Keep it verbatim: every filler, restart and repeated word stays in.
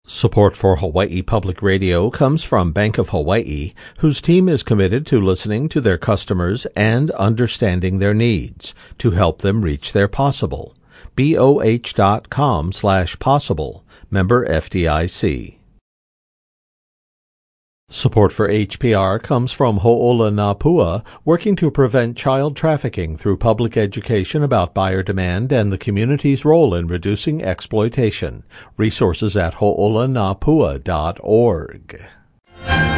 Support for Hawaii Public Radio comes from Bank of Hawaii, whose team is committed to listening to their customers and understanding their needs to help them reach their possible. B O H dot com slash possible. Member F D I C. Support for H P R comes from Ho'olanapua, working to prevent child trafficking through public education about buyer demand and the community's role in reducing exploitation. Resources at ho'olanapua dot org.